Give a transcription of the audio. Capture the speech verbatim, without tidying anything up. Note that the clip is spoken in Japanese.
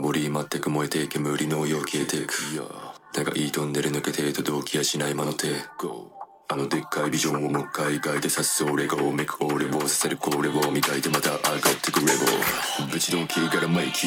ぼり全く燃えて煙のよう消えてく。長いトンネル抜けてと動機やしない魔の手。あのでっかいビジョンをもう一回描いてさっそれがメイク俺をさせるこれを磨いてまた上がってくレボ。ぶちの木からマイキ